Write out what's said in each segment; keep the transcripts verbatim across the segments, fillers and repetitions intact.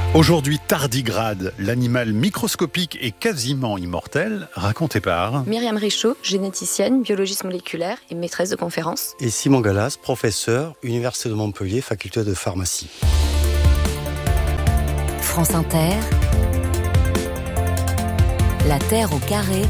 Aujourd'hui, tardigrade, l'animal microscopique et quasiment immortel, raconté par Myriam Richaud, généticienne, biologiste moléculaire et maîtresse de conférences. Et Simon Gallas, professeur, Université de Montpellier, faculté de pharmacie. France Inter, La Terre au carré,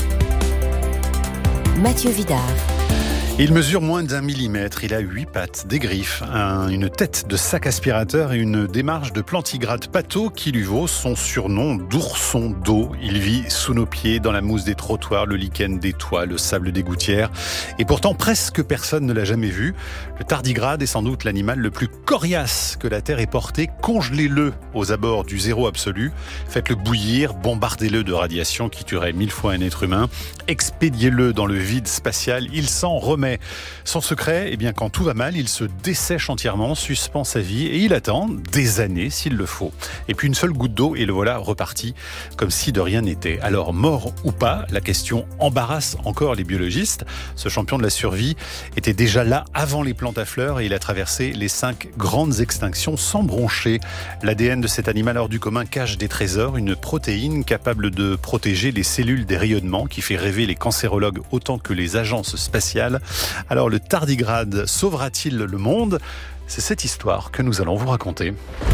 Mathieu Vidard. Il mesure moins d'un millimètre, il a huit pattes, des griffes, un, une tête de sac aspirateur et une démarche de plantigrade pâteau qui lui vaut son surnom d'ourson d'eau. Il vit sous nos pieds, dans la mousse des trottoirs, le lichen des toits, le sable des gouttières. Et pourtant, presque personne ne l'a jamais vu. Le tardigrade est sans doute l'animal le plus coriace que la Terre ait porté. Congelez-le aux abords du zéro absolu. Faites-le bouillir, bombardez-le de radiation qui tuerait mille fois un être humain. Expédiez-le dans le vide spatial, il s'en remet. Son secret, eh bien, quand tout va mal, il se dessèche entièrement, suspend sa vie et il attend des années s'il le faut. Et puis une seule goutte d'eau et le voilà reparti, comme si de rien n'était. Alors, mort ou pas, la question embarrasse encore les biologistes. Ce champion de la survie était déjà là avant les plantes à fleurs et il a traversé les cinq grandes extinctions sans broncher. L'A D N de cet animal hors du commun cache des trésors, une protéine capable de protéger les cellules des rayonnements qui fait rêver les cancérologues autant que les agences spatiales. Alors le tardigrade sauvera-t-il le monde ? C'est cette histoire que nous allons vous raconter.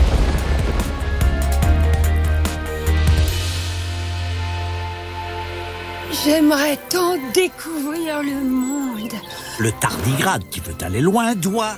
J'aimerais tant découvrir le monde. Le tardigrade qui veut aller loin doit...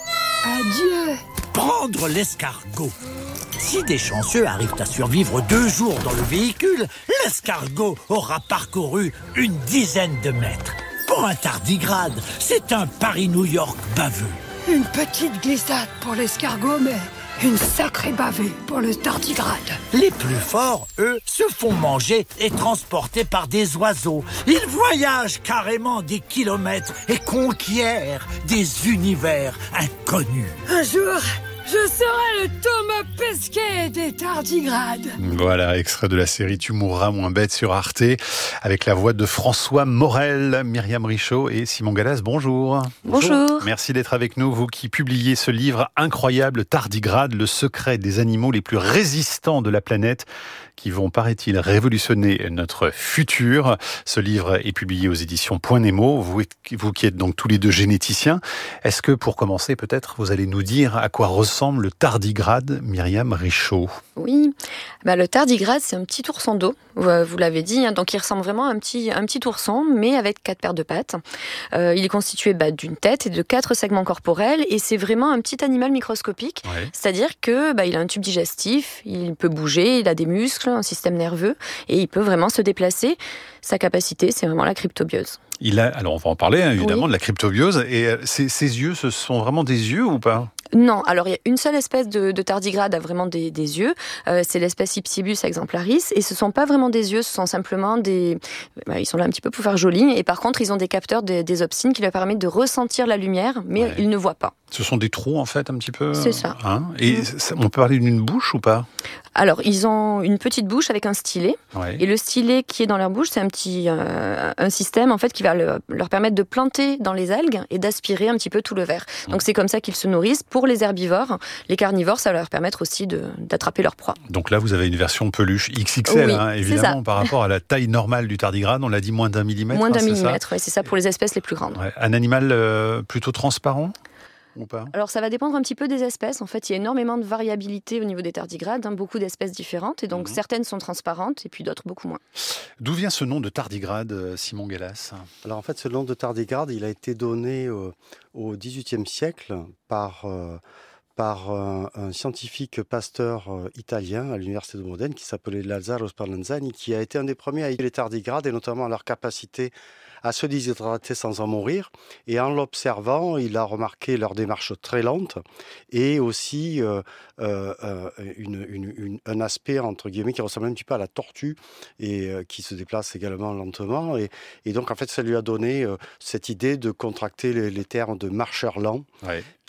Adieu. Prendre l'escargot. Si des chanceux arrivent à survivre deux jours dans le véhicule, l'escargot aura parcouru une dizaine de mètres. Pour un tardigrade, c'est un Paris-New York baveux. Une petite glissade pour l'escargot, mais une sacrée bavée pour le tardigrade. Les plus forts, eux, se font manger et transporter par des oiseaux. Ils voyagent carrément des kilomètres et conquièrent des univers inconnus. Un jour, je serai le Thomas Pesquet des tardigrades. Voilà, extrait de la série Tu mourras moins bête sur Arte, avec la voix de François Morel, Myriam Richaud et Simon Gallas. Bonjour. Bonjour. Merci d'être avec nous, vous qui publiez ce livre incroyable, Tardigrade, le secret des animaux les plus résistants de la planète, qui vont, paraît-il, révolutionner notre futur. Ce livre est publié aux éditions Point Nemo. Vous, vous qui êtes donc tous les deux généticiens, est-ce que, pour commencer, peut-être, vous allez nous dire à quoi ressemble le tardigrade, Myriam Richaud ? Oui, bah, le tardigrade, c'est un petit ourson d'eau, vous l'avez dit, hein, donc il ressemble vraiment à un petit, un petit ourson, mais avec quatre paires de pattes. Euh, il est constitué bah, d'une tête et de quatre segments corporels, et c'est vraiment un petit animal microscopique, ouais. C'est-à-dire que bah, il a un tube digestif, il peut bouger, il a des muscles, un système nerveux, et il peut vraiment se déplacer. Sa capacité, c'est vraiment la cryptobiose. Il a, alors on va en parler hein, évidemment, oui. De la cryptobiose, et euh, ses, ses yeux, ce sont vraiment des yeux ou pas ? Non, alors il y a une seule espèce de, de tardigrade a vraiment des, des yeux, euh, c'est l'espèce Hypsibus exemplaris, et ce sont pas vraiment des yeux, ce sont simplement des... Bah, ils sont là un petit peu pour faire joli, et par contre ils ont des capteurs, des, des opsines qui leur permettent de ressentir la lumière, mais ouais. Ils ne voient pas. Ce sont des trous en fait un petit peu. C'est ça. Hein et mmh. ça, on peut parler d'une bouche ou pas ? Alors ils ont une petite bouche avec un stylet, ouais. Et le stylet qui est dans leur bouche, c'est un petit euh, un système en fait qui va le, leur permettre de planter dans les algues et d'aspirer un petit peu tout le verre. Donc mmh. c'est comme ça qu'ils se nourrissent. Pour les herbivores, les carnivores, ça va leur permettre aussi de, d'attraper leur proie. Donc là, vous avez une version peluche X X L, oui, hein, évidemment, par rapport à la taille normale du tardigrade. On l'a dit, moins d'un millimètre. Moins d'un hein, millimètre, c'est, ouais, c'est ça pour les espèces les plus grandes. Ouais. Un animal euh, plutôt transparent ou pas ? Alors ça va dépendre un petit peu des espèces. En fait, il y a énormément de variabilité au niveau des tardigrades, hein, beaucoup d'espèces différentes, et donc mmh. certaines sont transparentes et puis d'autres beaucoup moins. D'où vient ce nom de tardigrade, Simon Gallas ? Alors en fait, ce nom de tardigrade, il a été donné euh, au dix-huitième siècle par... Euh, par un, un scientifique pasteur euh, italien à l'université de Modène qui s'appelait Lazzaro Spallanzani, qui a été un des premiers à étudier les tardigrades et notamment leur capacité à se déshydrater sans en mourir. Et en l'observant, il a remarqué leur démarche très lente et aussi euh, euh, une, une, une, un aspect, entre guillemets, qui ressemble un petit peu à la tortue et euh, qui se déplace également lentement. Et, et donc, en fait, ça lui a donné euh, cette idée de contracter les, les termes de marcheur lent. Ouais.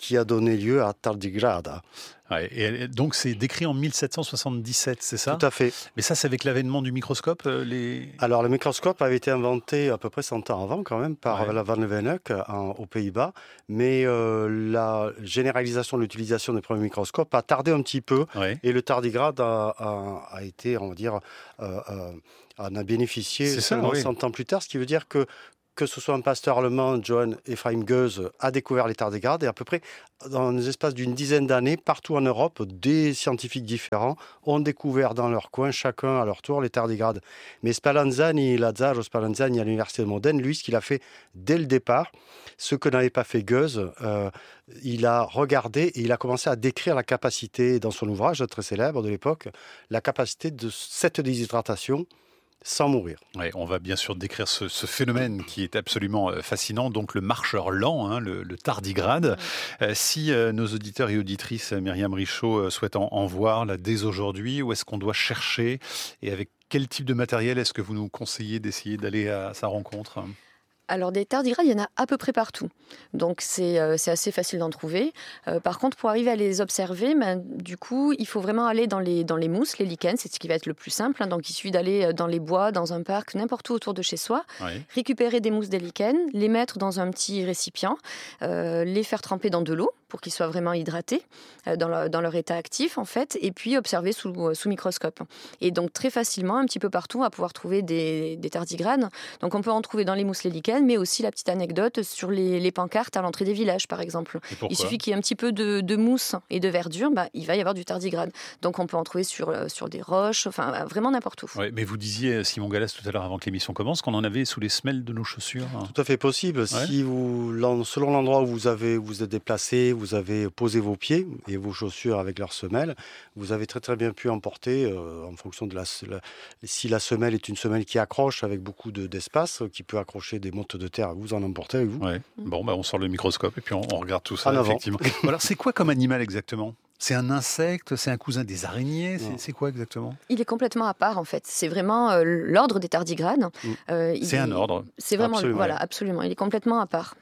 qui a donné lieu à tardigrade. Ouais, et donc c'est décrit en mille sept cent soixante-dix-sept, c'est ça ? Tout à fait. Mais ça, c'est avec l'avènement du microscope euh, les... Alors, le microscope avait été inventé à peu près cent ans avant, quand même, par Ouais. la Van Leeuwenhoek en- aux Pays-Bas. Mais euh, la généralisation de l'utilisation des premiers microscopes a tardé un petit peu. Ouais. Et le tardigrade a, a- a été, on va dire, euh, euh, en a bénéficié C'est ça, seulement oui. cent ans plus tard, ce qui veut dire que que ce soit un pasteur allemand, Johann Ephraim Goeze, a découvert les tardigrades et à peu près dans l'espace d'une dizaine d'années, partout en Europe, des scientifiques différents ont découvert dans leur coin, chacun à leur tour, les tardigrades. Mais Spallanzani, Lazzaro Spallanzani à l'Université de Modène, lui, ce qu'il a fait dès le départ, ce que n'avait pas fait Goeze, euh, il a regardé et il a commencé à décrire la capacité, dans son ouvrage très célèbre de l'époque, la capacité de cette déshydratation sans mourir. Ouais, on va bien sûr décrire ce, ce phénomène qui est absolument euh, fascinant, donc le marcheur lent, hein, le, le tardigrade. Euh, si euh, nos auditeurs et auditrices, euh, Myriam Richaud, euh, souhaitent en, en voir là, dès aujourd'hui, où est-ce qu'on doit chercher et avec quel type de matériel est-ce que vous nous conseillez d'essayer d'aller à sa rencontre ? Alors des tardigrades, il y en a à peu près partout. Donc c'est euh, c'est assez facile d'en trouver. Euh, par contre, pour arriver à les observer, ben, du coup, il faut vraiment aller dans les, dans les mousses, les lichens, c'est ce qui va être le plus simple. Hein. Donc il suffit d'aller dans les bois, dans un parc, n'importe où autour de chez soi, Ouais. récupérer des mousses des lichens, les mettre dans un petit récipient, euh, les faire tremper dans de l'eau pour qu'ils soient vraiment hydratés euh, dans, leur, dans leur état actif en fait, et puis observer sous, sous microscope. Et donc très facilement, un petit peu partout, on va pouvoir trouver des, des tardigrades. Donc on peut en trouver dans les mousses, les lichens, mais aussi la petite anecdote sur les, les pancartes à l'entrée des villages par exemple. Et pourquoi ? Il suffit qu'il y ait un petit peu de, de mousse et de verdure, bah, il va y avoir du tardigrade. Donc on peut en trouver sur, euh, sur des roches, enfin vraiment n'importe où. Ouais, mais vous disiez, Simon Gallas, tout à l'heure avant que l'émission commence, qu'on en avait sous les semelles de nos chaussures. Tout à fait possible. Si vous, l'en- selon l'endroit où vous avez, vous êtes déplacé, vous avez posé vos pieds et vos chaussures avec leurs semelles, vous avez très très bien pu emporter, euh, en fonction de la, la- si la semelle est une semelle qui accroche avec beaucoup de- d'espace, qui peut accrocher des mottes de terre, vous en emportez avec vous. Ouais. Bon, bah, on sort le microscope et puis on, on regarde tout ça, En avant. effectivement. Bon, alors, c'est quoi comme animal exactement ? C'est un insecte ? C'est un cousin des araignées ? Non. C'est, c'est quoi exactement ? Il est complètement à part en fait. C'est vraiment euh, l'ordre des tardigrades. Mm. Euh, il C'est est- un ordre. C'est vraiment, Absolument. voilà, absolument. Il est complètement à part.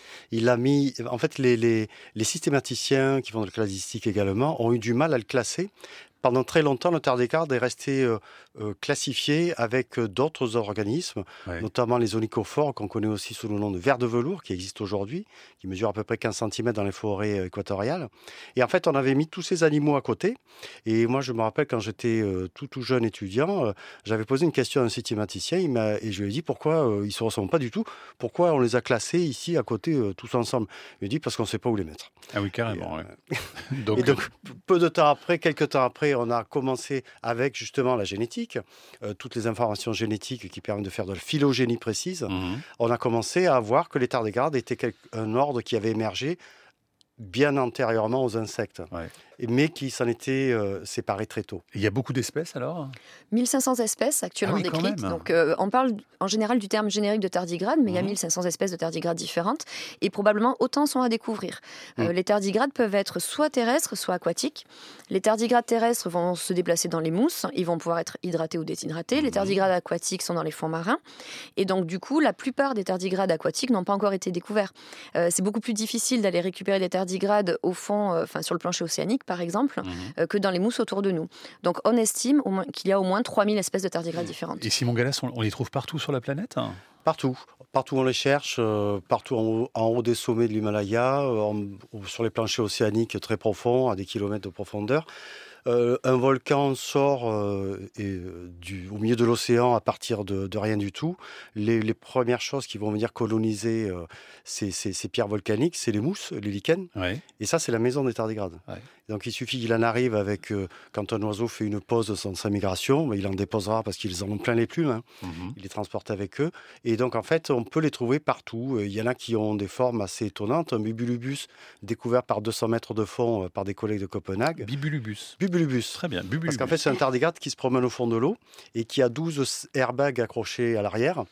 Il a mis, en fait, les, les, les systématiciens qui font de la cladistique également ont eu du mal à le classer. Pendant très longtemps, le tardigrade est resté euh, euh, classifié avec euh, d'autres organismes, Ouais. notamment les onychophores, qu'on connaît aussi sous le nom de vers de velours, qui existe aujourd'hui, qui mesure à peu près quinze centimètres dans les forêts euh, équatoriales. Et en fait, on avait mis tous ces animaux à côté. Et moi, je me rappelle, quand j'étais euh, tout, tout jeune étudiant, euh, j'avais posé une question à un systématicien il m'a, et je lui ai dit pourquoi euh, ils ne se ressemblent pas du tout, pourquoi on les a classés ici à côté euh, tous ensemble. Il m'a dit parce qu'on ne sait pas où les mettre. Ah oui, carrément. ouais. donc, Et donc, peu de temps après, quelques temps après, on a commencé avec justement la génétique, euh, toutes les informations génétiques qui permettent de faire de la phylogénie précise. mhm. On a commencé à voir que les tardigrades étaient quel- un ordre qui avait émergé bien antérieurement aux insectes, Ouais. et- mais qui s'en était euh, séparé très tôt. Il y a beaucoup d'espèces alors ? mille cinq cents espèces actuellement Ah oui, quand décrites. même. Donc, euh, on parle en général du terme générique de tardigrade, mais il y a Mhm. mille cinq cents espèces de tardigrades différentes et probablement autant sont à découvrir. Euh, Mhm. Les tardigrades peuvent être soit terrestres, soit aquatiques. Les tardigrades terrestres vont se déplacer dans les mousses, ils vont pouvoir être hydratés ou déshydratés. Les Mhm. tardigrades aquatiques sont dans les fonds marins. Et donc, du coup, la plupart des tardigrades aquatiques n'ont pas encore été découverts. Euh, c'est beaucoup plus difficile d'aller récupérer des tardigrades au fond, euh, enfin sur le plancher océanique par exemple, Mhm. euh, que dans les mousses autour de nous. Donc, on estime au moins, qu'il y a au moins trois mille espèces de tardigrades différentes. Et Simon Gallas, on, on les trouve partout sur la planète ? Partout, partout on les cherche, euh, partout en haut, en haut des sommets de l'Himalaya, euh, en- sur les planchers océaniques très profonds, à des kilomètres de profondeur. Euh, un volcan sort euh, et, euh, du, au milieu de l'océan à partir de, de rien du tout. Les, les premières choses qui vont venir coloniser euh, ces, ces- ces pierres volcaniques, c'est les mousses, les lichens. Ouais. Et ça, c'est la maison des tardigrades. Ouais. Donc il suffit qu'il en arrive avec, euh, quand un oiseau fait une pause dans sa migration, ben, il en déposera parce qu'ils en ont plein les plumes. Hein. Mhm. Il les transporte avec eux. Et donc, en fait, on peut les trouver partout. Euh, Il y en a qui ont des formes assez étonnantes. Un bubulubus découvert par deux cents mètres de fond euh, par des collègues de Copenhague. Bibulubus. Bubulubus. Très bien, Bubulubus. Parce qu'en fait, c'est un tardigrade qui se promène au fond de l'eau et qui a douze airbags accrochés à l'arrière.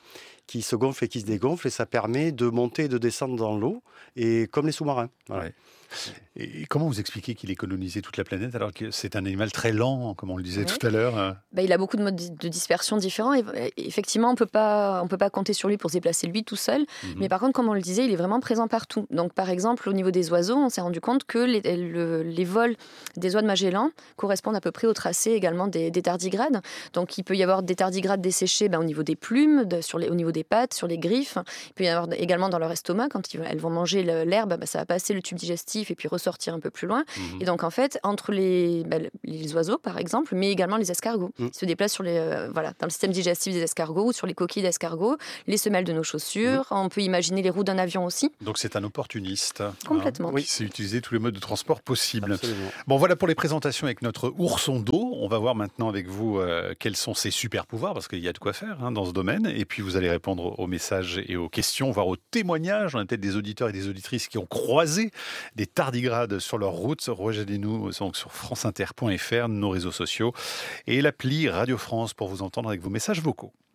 qui se gonfle et qui se dégonfle, et ça permet de monter et de descendre dans l'eau, et comme les sous-marins. Voilà. Ouais. Et comment vous expliquez qu'il ait colonisé toute la planète alors que c'est un animal très lent, comme on le disait Ouais. tout à l'heure? Bah, il a beaucoup de modes de dispersion différents. Et, et effectivement, on peut pas, on peut pas compter sur lui pour se déplacer lui tout seul. Mhm. Mais par contre, comme on le disait, il est vraiment présent partout. Donc, par exemple, au niveau des oiseaux, on s'est rendu compte que les, le- les vols des oies de Magellan correspondent à peu près au tracé également des, des tardigrades. Donc, il peut y avoir des tardigrades desséchés bah, au niveau des plumes, de, sur les, au niveau des pattes, sur les griffes. Il peut y avoir également dans leur estomac, quand ils- elles vont manger le- l'herbe, bah, ça va passer le tube digestif et puis ressortir un peu plus loin. Mhm. Et donc, en fait, entre les, bah, les oiseaux, par exemple, mais également les escargots, Mm. qui se déplacent sur les, euh, voilà, dans le système digestif des escargots ou sur les coquilles d'escargots, les semelles de nos chaussures. On peut imaginer les roues d'un avion aussi. Donc c'est un opportuniste. Complètement. Hein, qui sait utiliser tous les modes de transport possibles. Absolument. Bon, voilà pour les présentations avec notre ourson d'eau. On va voir maintenant avec vous euh, quels sont ses super pouvoirs, parce qu'il y a de quoi faire hein, dans ce domaine. Et puis vous allez répondre aux messages et aux questions, voire aux témoignages. On a peut-être des auditeurs et des auditrices qui ont croisé des tardigrades sur leur route. Rejoignez-nous donc sur franceinter point f r, nos réseaux sociaux et l'appli Radio France pour vous entendre avec vos messages vocaux.